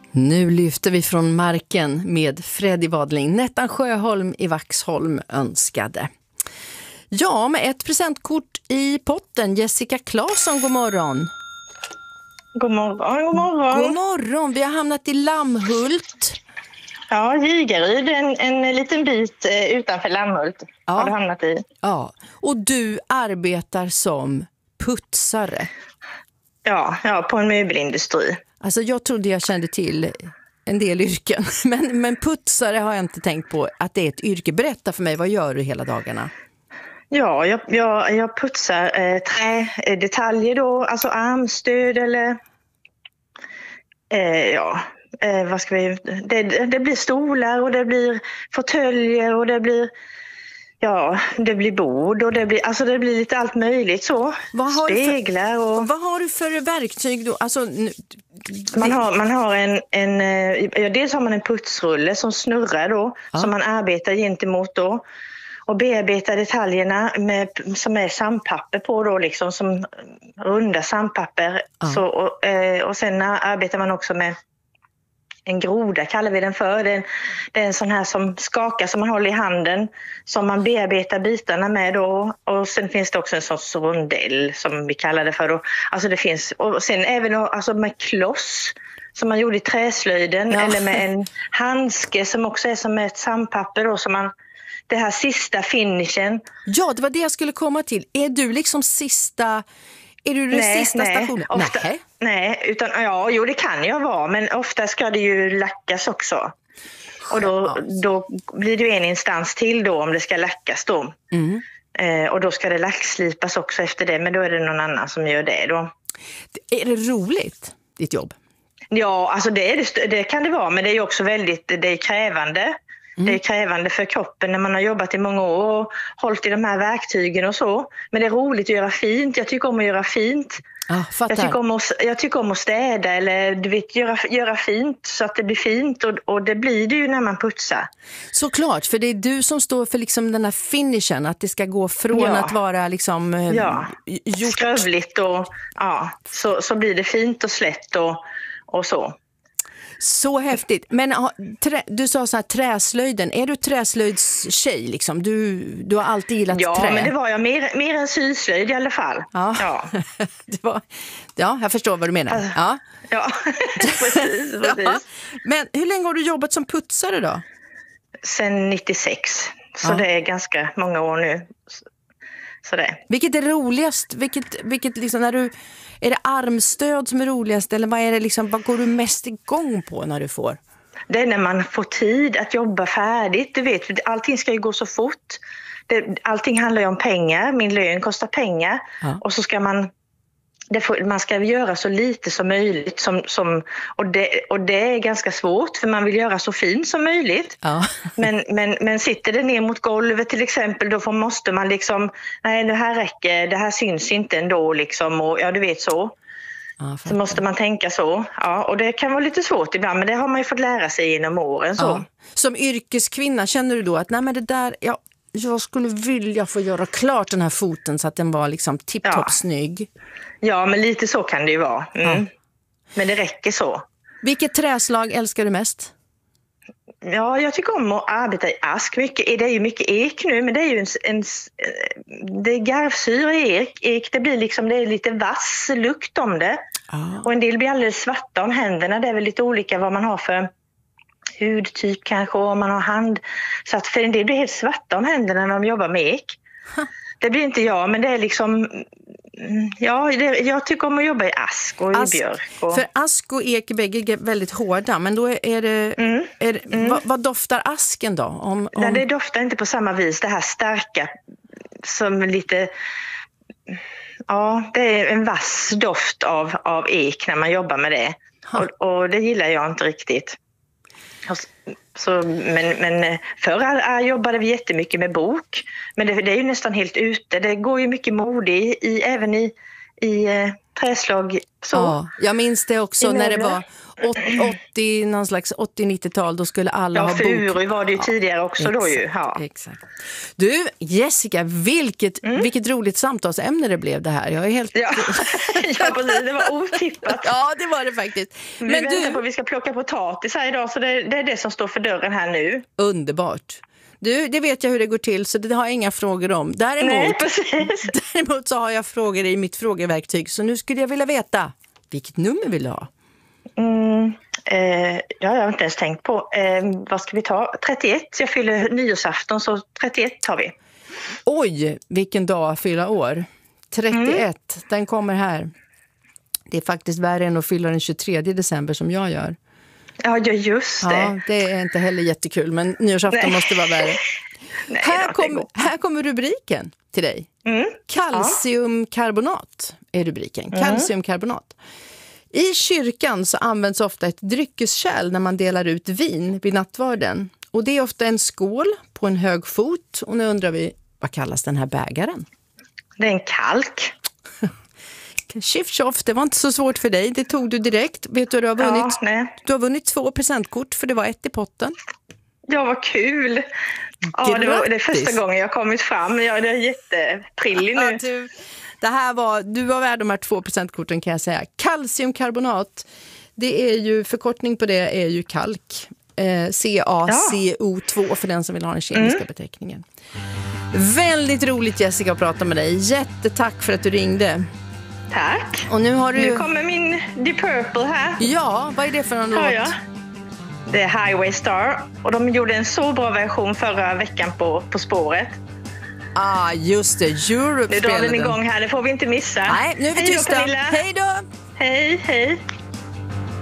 Nu lyfter vi från marken med Freddy Wadling. Nettan Sjöholm i Vaxholm önskade. Ja, med ett presentkort i potten. Jessica Claesson, god morgon. God morgon, god morgon. God morgon, vi har hamnat i Lammhult. Ja, Gigaryd, en liten bit utanför Lammhult har du hamnat i. Ja, och du arbetar som putsare. Ja, på en möbelindustri. Alltså jag trodde jag kände till en del yrken, men putsare har jag inte tänkt på att det är ett yrke. Berätta för mig, vad gör du hela dagarna? Ja, jag putsar trädetaljer då, alltså armstöd eller vad ska vi... Det blir stolar och det blir fåtöljer och det blir bord och det blir lite allt möjligt så. Speglar och... Vad har du för verktyg då? Alltså, man har dels har man en putsrulle som snurrar då, som man arbetar gentemot då. Och bearbetar detaljerna som är sandpapper på då, liksom som runda sandpapper. Så, och sen arbetar man också med en groda, kallar vi den för. Det är en sån här som skakar som man håller i handen, som man bearbetar bitarna med då. Och sen finns det också en sorts rondell som vi kallar det för då. Alltså det finns, och sen även alltså med kloss som man gjorde i träslöjden, eller med en handske som också är som ett sandpapper då, som man... Det här sista finishen. Ja, det var det jag skulle komma till. Är du liksom sista... Är du den sista stationen? Nej, utan jo det kan jag vara. Men ofta ska det ju lackas också. Och då blir det ju en instans till då om det ska lackas då. Och då ska det lackslipas också efter det. Men då är det någon annan som gör det då. Är det roligt, ditt jobb? Ja, alltså det kan det vara. Men det är ju också det är krävande. Det är krävande för kroppen när man har jobbat i många år och hållit i de här verktygen och så. Men det är roligt att göra fint. Jag tycker om att göra fint. Jag tycker om att städa eller du vet, göra fint så att det blir fint. Och det blir det ju när man putsar. Såklart, för det är du som står för liksom den här finishen. Att det ska gå från att vara liksom gjort. Skövligt och så blir det fint och slätt och så. Så häftigt. Men du sa så här, träslöjden. Är du träslöjdstjej liksom? Du har alltid gillat trä. Ja, men det var jag. Mer än syslöjd i alla fall. Ja. Jag förstår vad du menar. Ja, precis. Men hur länge har du jobbat som putsare då? Sen 96. Så det är ganska många år nu. Så det. Vilket är roligast? Vilket liksom är det armstöd som är roligast eller vad är det liksom, vad går du mest igång på när du får? Det är när man får tid att jobba färdigt. Du vet, allting ska ju gå så fort. Allting handlar ju om pengar. Min lön kostar pengar. Och så ska man ska göra så lite som möjligt och det är ganska svårt för man vill göra så fint som möjligt. Men sitter det ner mot golvet till exempel, då måste man liksom, nej det här räcker, det här syns inte ändå liksom, och du vet så. Så måste man tänka så. Och det kan vara lite svårt ibland, men det har man ju fått lära sig genom åren så. Som yrkeskvinna känner du då att nej men det där, jag skulle vilja få göra klart den här foten så att den var liksom tipptopp snygg. Ja, men lite så kan det ju vara. Men det räcker så. Vilket träslag älskar du mest? Ja, jag tycker om att arbeta i ask mycket. Det är ju mycket ek nu, men det är ju det är garvsyra i ek. Det blir liksom, det är lite vass lukt om det. Och en del blir alldeles svarta om händerna. Det är väl lite olika vad man har för hudtyp kanske, och om man har hand. Så att för en del blir helt svarta om händerna när de jobbar med ek. Det blir inte jag, men det är liksom... jag tycker om att jobba i ask och i björk. För ask och ek bägge är väldigt hårda, men då är det... Vad doftar asken då? Nej, det doftar inte på samma vis, det här starka som lite... Ja, det är en vass doft av ek när man jobbar med det. Och det gillar jag inte riktigt. Så, men förr jobbade vi jättemycket med bok. Men det är ju nästan helt ute. Det går ju mycket mode även i i träslag. Så. Ja, jag minns det också när det var 80-90-tal, då skulle alla ha bok. Ja, för Uri var det ju tidigare också exakt, då ju. Ja. Exakt. Du, Jessica, vilket roligt samtalsämne det blev det här. Jag är helt... Ja, ja precis, det var otippat. Ja, det var det faktiskt. Men väntar på att vi ska plocka potatis här idag, så det är det som står för dörren här nu. Underbart. Du, det vet jag hur det går till, så det har jag inga frågor om. Däremot så har jag frågor i mitt frågeverktyg, så nu skulle jag vilja veta, vilket nummer vill du ha? Jag har inte ens tänkt på. Vad ska vi ta? 31. Jag fyller nyårsafton, så 31 tar vi. Oj, vilken dag fylla år. 31, den kommer här. Det är faktiskt värre än att fylla den 23 december som jag gör. Ja, just det. Ja, det är inte heller jättekul, men nyårsafton måste vara värre. Nej, här kommer rubriken till dig. Kalciumkarbonat är rubriken. Kalciumkarbonat. I kyrkan så används ofta ett dryckeskärl när man delar ut vin vid nattvarden. Och det är ofta en skål på en hög fot. Och nu undrar vi, vad kallas den här bägaren? Det är en kalk. Tjoff, det var inte så svårt för dig. Det tog du direkt. Vet du, du har vunnit, du har vunnit 2 presentkort, för det var 1 i potten. Ja, vad kul. Ja, det är första gången jag har kommit fram. Jag är jätteprillig nu. Ja, du var värd de här 2 presentkorten, kan jag säga. Kalciumkarbonat, det är ju, förkortning på det är ju kalk. CaCO2 för den som vill ha den kemiska beteckningen. Väldigt roligt, Jessica, att prata med dig. Jättetack för att du ringde. Tack. Och nu kommer min Deep Purple här. Ja, vad är det för en låt? Det är Highway Star. Och de gjorde en så bra version förra veckan på spåret. Just det. Europe spelade. Nu drar den igång här, det får vi inte missa. Nej, nu är vi tysta. Hej då! Hej, hej.